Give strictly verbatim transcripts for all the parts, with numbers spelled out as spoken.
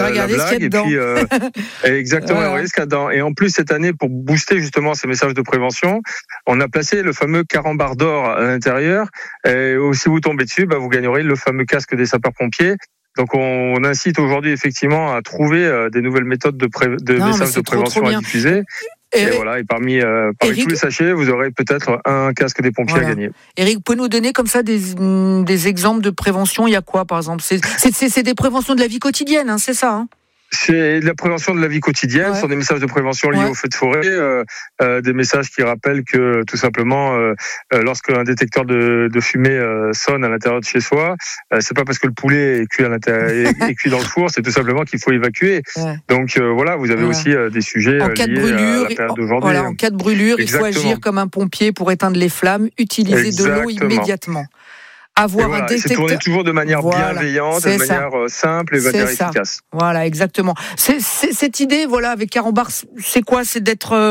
la, la blague. Et puis, euh, exactement, voilà. vous voyez ce qu'il y a dedans. Et en plus, cette année, pour booster justement ces messages de prévention, on a placé le fameux carambar d'or à l'intérieur. Et si vous tombez dessus, bah, vous gagnerez le fameux casque des sapeurs-pompiers. Donc on, on incite aujourd'hui effectivement à trouver euh, des nouvelles méthodes de, pré- de non, messages de trop, prévention trop à diffuser. Et, et voilà, et parmi, euh, parmi Eric, tous les sachets, vous aurez peut-être un casque des pompiers voilà. à gagner. Eric, pouvez nous donner comme ça des, des exemples de prévention? Il y a quoi, par exemple? c'est, c'est, c'est, c'est des préventions de la vie quotidienne, hein, c'est ça, hein? C'est de la prévention de la vie quotidienne, ouais. Ce sont des messages de prévention liés ouais. aux feux de forêt, euh, euh, des messages qui rappellent que tout simplement, euh, euh, lorsque un détecteur de, de fumée euh, sonne à l'intérieur de chez soi, euh, c'est pas parce que le poulet est cuit à l'intérieur, est, est cuit dans le four, c'est tout simplement qu'il faut évacuer. Ouais. Donc euh, voilà, vous avez ouais. aussi euh, des sujets en cas liés de brûlure, à la période d'aujourd'hui. Voilà, en cas de brûlure, Exactement. Il faut agir comme un pompier pour éteindre les flammes, utiliser Exactement. de l'eau immédiatement. Avoir voilà, un détecteur. C'est tourné toujours de manière voilà, bienveillante, de manière ça. simple et de manière ça. efficace. Voilà, exactement. C'est, c'est, cette idée, voilà, avec carambar, c'est quoi? C'est d'être, euh,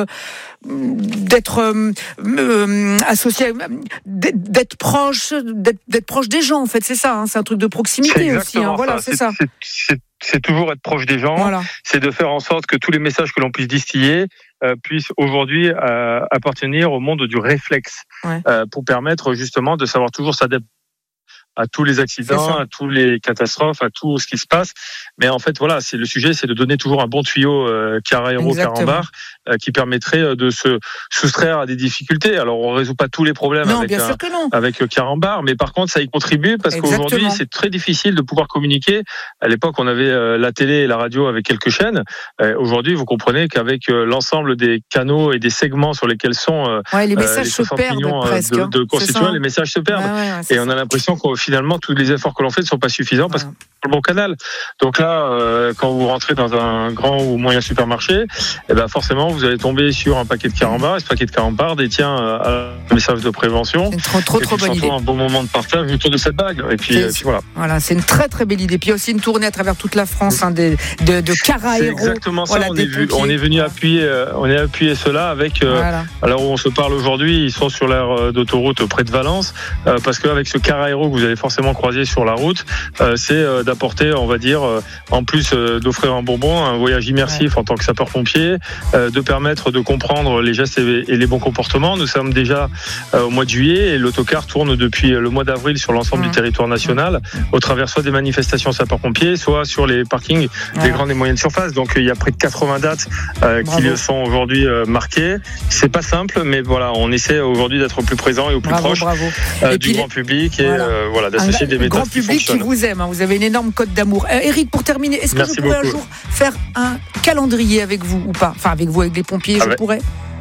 d'être euh, euh, associé, d'être, d'être proche, d'être, d'être proche des gens. En fait, c'est ça. Hein, c'est un truc de proximité aussi. Hein, voilà, c'est, c'est ça. C'est, c'est, c'est toujours être proche des gens. Voilà. C'est de faire en sorte que tous les messages que l'on puisse distiller euh, puissent aujourd'hui euh, appartenir au monde du réflexe, ouais. euh, pour permettre justement de savoir toujours s'adapter à tous les accidents, à tous les catastrophes, à tout ce qui se passe. Mais en fait, voilà, c'est le sujet, c'est de donner toujours un bon tuyau euh, Carahéro, Carambar, euh, qui permettrait de se soustraire à des difficultés. Alors, on résout pas tous les problèmes non, avec bien un, sûr que non. avec le Carambar, mais par contre, ça y contribue parce Exactement. qu'aujourd'hui, c'est très difficile de pouvoir communiquer. À l'époque, on avait euh, la télé et la radio avec quelques chaînes. Euh, aujourd'hui, vous comprenez qu'avec euh, l'ensemble des canaux et des segments sur lesquels sont euh, ouais, les messages les se perdent millions presque, de, de constituants, les messages se perdent. Ouais, ouais, ouais, et on a l'impression qu'au finalement, tous les efforts que l'on fait ne sont pas suffisants parce que c'est le bon canal. Donc là, euh, quand vous rentrez dans un grand ou moyen supermarché, eh ben forcément, vous allez tomber sur un paquet de carambars. Et ce paquet de carambars détient euh, un message de prévention. C'est une trop, trop, et trop bonne idée. Un bon moment de partage autour de cette bague. Et puis, euh, puis voilà. Voilà, c'est une très, très belle idée. Puis il y a aussi une tournée à travers toute la France, hein, de, de, de Carahéro. C'est exactement ça. Voilà, on, est vu, on est venu appuyer, euh, on est appuyé cela avec, euh, voilà. alors où on se parle aujourd'hui, ils sont sur l'aire d'autoroute près de Valence, euh, parce qu'avec ce Carahéro que vous allez forcément croiser sur la route, euh, c'est euh, d'apporter, on va dire, euh, en plus euh, d'offrir un bonbon, un voyage immersif ouais. en tant que sapeur-pompier, euh, de permettre de comprendre les gestes et, et les bons comportements. Nous sommes déjà euh, au mois de juillet et l'autocar tourne depuis le mois d'avril sur l'ensemble mmh. du territoire national, au travers soit des manifestations sapeurs-pompiers, soit sur les parkings ouais. des grandes et moyennes surfaces. Donc il y a près de quatre-vingts dates euh, qui sont aujourd'hui euh, marquées. C'est pas simple, mais voilà, on essaie aujourd'hui d'être au plus présent et au plus bravo, proche bravo. Euh, et du grand public et voilà, euh, voilà d'associer un, des méthodes grand public qui, qui vous aime. Hein, vous avez une énorme cote d'amour. Euh, Eric, pour terminer, est-ce que Merci je pourrais beaucoup. un jour faire un calendrier avec vous ou pas? Enfin, avec vous, avec les pompiers, ah je ouais. pourrais.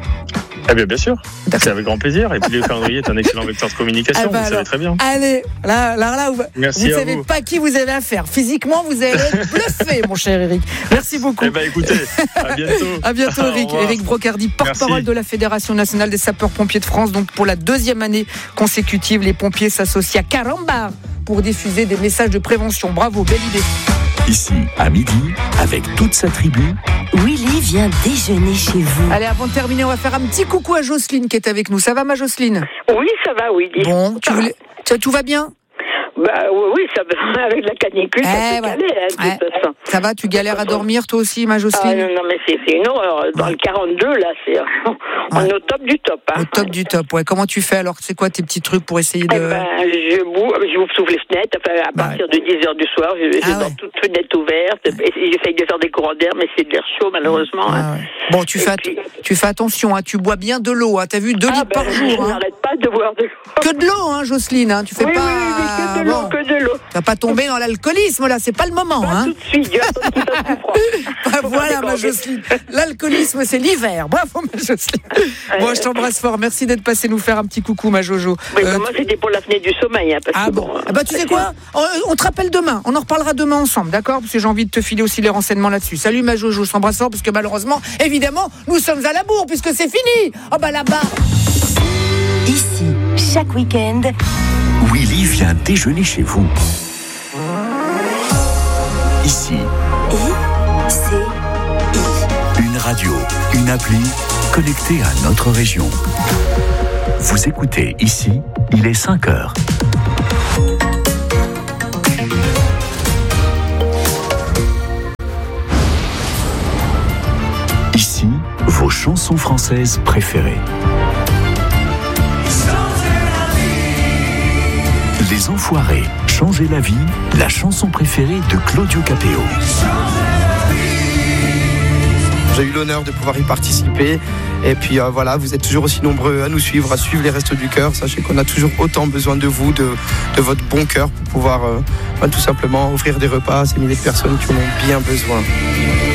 Eh bien, bien sûr, D'accord. c'est avec grand plaisir. Et puis le calendrier est un excellent vecteur de communication, ah bah vous alors, savez très bien. Allez, là, là, là, vous ne savez vous. pas qui vous avez affaire. Physiquement, vous allez être bluffé, mon cher Eric. Merci beaucoup. Eh bien, écoutez, à bientôt. À bientôt, Eric. Eric Brocardi, porte-parole Merci. de la Fédération nationale des sapeurs-pompiers de France. Donc, pour la deuxième année consécutive, les pompiers s'associent à Carambar pour diffuser des messages de prévention. Bravo, belle idée. Ici, à midi, avec toute sa tribu, Willy vient déjeuner chez vous. Allez, avant de terminer, on va faire un petit coucou à Jocelyne qui est avec nous. Ça va, ma Jocelyne? Oui, ça va, Willy. Bon, tu voulais... tout va bien? Bah oui, ça va. Avec la canicule, ça eh, peut ouais. caler, hein, de toute façon. Ça va, tu galères à dormir toi aussi, ma Jocelyne? Ah, non, non, mais c'est, c'est une horreur. Dans ouais. le quarante-deux, là, c'est on ouais. est au top du top. Hein. Au top du top, ouais. Comment tu fais alors? C'est quoi tes petits trucs pour essayer de... Eh ben, je bouge, je ouvre toutes les fenêtres. Enfin, à partir ouais. de dix heures du soir, je, je ah, dors ouais. toutes les fenêtres ouvertes. J'essaye de faire des courants d'air, mais c'est de l'air chaud, malheureusement. Ah, hein. ouais. Bon, tu fais, puis... tu fais attention, hein. Tu bois bien de l'eau. Hein. T'as vu, deux ah, litres ben, par jour. Je hein. n'arrête pas de boire de l'eau. Que de l'eau, hein, Jocelyne. Hein. Tu fais oui, pas... Oui, oui, que de l'eau, bon. que de l'eau. Tu vas pas tomber dans l'alcoolisme, là, c'est pas le moment. Pas hein. tout de suite, tout à froid. Bah, voilà, ma Jocelyne. L'alcoolisme, c'est l'hiver. Bravo, ma Jocelyne. Bon, je t'embrasse fort. Merci d'être passé nous faire un petit coucou, ma Jojo. Oui, euh, moi, c'était pour l'apnée du sommeil. Hein, parce ah que bon, bon ah bah, tu sais quoi, on, on te rappelle demain. On en reparlera demain ensemble, d'accord? Parce que j'ai envie de te filer aussi les renseignements là-dessus. Salut, ma Jojo. Je t'embrasse fort parce que malheureusement, évidemment, nous sommes à la bourre puisque c'est fini. Oh bah là-bas. Ici, chaque week-end, Willy vient déjeuner chez vous. Ici. I, C, I. Une radio, une appli connectée à notre région. Vous écoutez ici, il est cinq heures. chanson française préférée. Les Enfoirés, Changer la vie, la chanson préférée de Claudio Capéo. J'ai eu l'honneur de pouvoir y participer. Et puis euh, voilà, vous êtes toujours aussi nombreux à nous suivre, à suivre les Restos du Cœur. Sachez qu'on a toujours autant besoin de vous, de, de votre bon cœur pour pouvoir euh, bah, tout simplement offrir des repas à ces milliers de personnes qui en ont bien besoin.